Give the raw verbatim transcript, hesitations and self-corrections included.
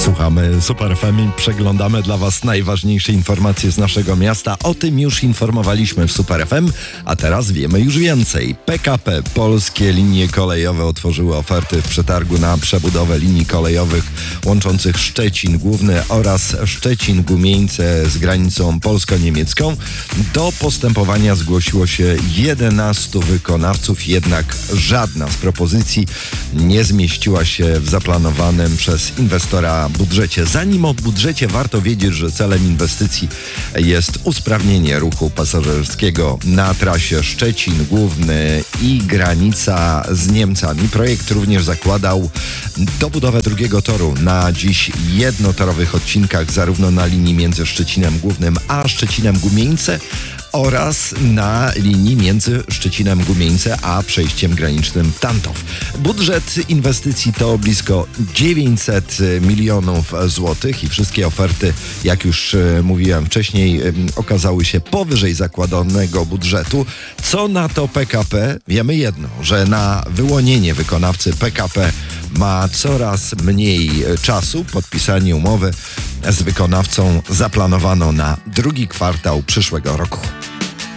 Słuchamy Super F M i przeglądamy dla Was najważniejsze informacje z naszego miasta. O tym już informowaliśmy w Super F M, a teraz wiemy już więcej. P K P Polskie Linie Kolejowe otworzyły oferty w przetargu na przebudowę linii kolejowych łączących Szczecin Główny oraz Szczecin-Gumieńce z granicą polsko-niemiecką. Do postępowania zgłosiło się jedenastu wykonawców, jednak żadna z propozycji nie zmieściła się w zaplanowanym przez inwestora budżecie. Zanim o budżecie, warto wiedzieć, że celem inwestycji jest usprawnienie ruchu pasażerskiego na trasie Szczecin Główny i granica z Niemcami. Projekt również zakładał dobudowę drugiego toru na dziś jednotorowych odcinkach zarówno na linii między Szczecinem Głównym a Szczecinem Gumieńce oraz na linii między Szczecinem Gumieńce a przejściem granicznym Tantow. Budżet inwestycji to blisko dziewięćset milionów złotych i wszystkie oferty, jak już mówiłem wcześniej, okazały się powyżej zakładanego budżetu. Co na to P K P? Wiemy jedno, że na wyłonienie wykonawcy P K P ma coraz mniej czasu. Podpisanie umowy z wykonawcą zaplanowano na drugi kwartał przyszłego roku.